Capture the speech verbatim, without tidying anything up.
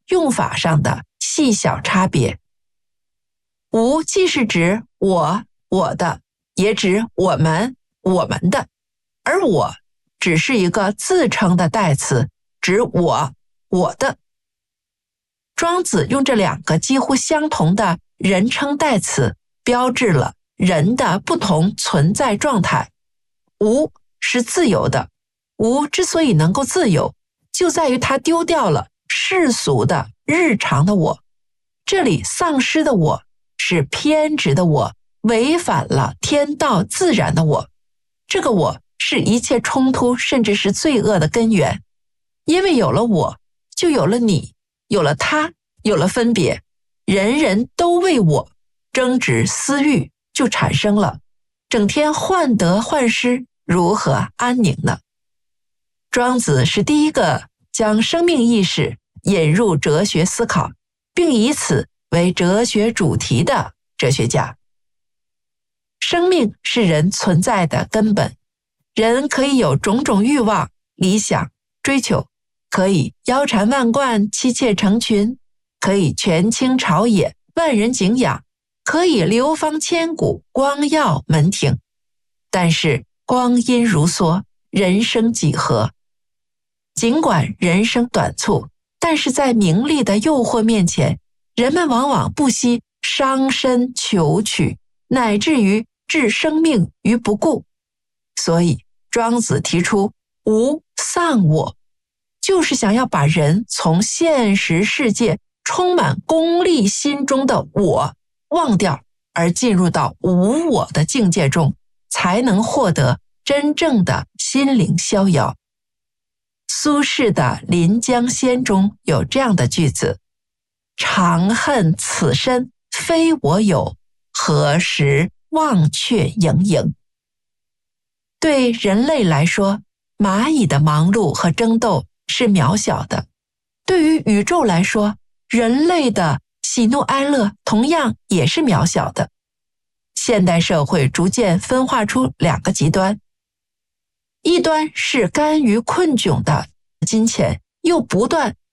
用法上的细小差别。吾既是指我、我的，也指我们、我们的，而我只是一个自称的代词，指我、我的。庄子用这两个几乎相同的人称代词，标志了人的不同存在状态。吾是自由的，吾之所以能够自由，就在于它丢掉了世俗的日常的我。这里丧失的我是偏执的我，违反了天道自然的我。这个我是一切冲突甚至是罪恶的根源。因为有了我，就有了你，有了他，有了分别，人人都为我，争执私欲就产生了，整天患得患失，如何安宁呢？庄子是第一个将生命意识引入哲学思考，并以此为哲学主题的哲学家。生命是人存在的根本，人可以有种种欲望、理想、追求，可以腰缠万贯、妻妾成群，可以权倾朝野、万人敬仰，可以流芳千古、光耀门庭。但是光阴如梭，人生几何？尽管人生短促，但是在名利的诱惑面前，人们往往不惜伤身求取，乃至于置生命于不顾。所以庄子提出无丧我，就是想要把人从现实世界充满功利心中的我忘掉，而进入到无我的境界中，才能获得真正的心灵逍遥。苏轼的《临江仙》中有这样的句子：长恨此身非我有，何时忘却营营。对人类来说，蚂蚁的忙碌和争斗是渺小的；对于宇宙来说，人类的喜怒哀乐同样也是渺小的。现代社会逐渐分化出两个极端，一端是甘于困窘的金钱，又不断